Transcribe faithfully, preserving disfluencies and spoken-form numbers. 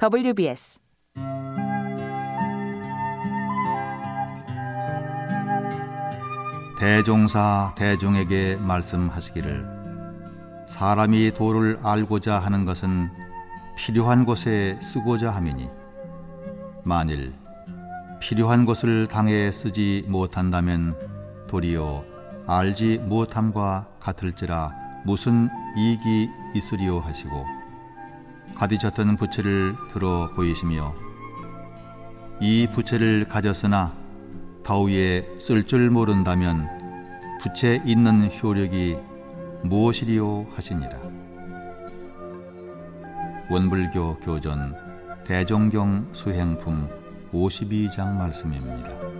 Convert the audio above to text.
더블유비에스 대종사 대종에게 말씀하시기를 사람이 도를 알고자 하는 것은 필요한 곳에 쓰고자 함이니 만일 필요한 곳을 당해 쓰지 못한다면 도리어 알지 못함과 같을지라 무슨 이익이 있으리요 하시고 가디졌던 부채를 들어 보이시며 이 부채를 가졌으나 더위에 쓸 줄 모른다면 부채 있는 효력이 무엇이리요 하시니라. 원불교 교전 대종경 수행품 오십이 장 말씀입니다.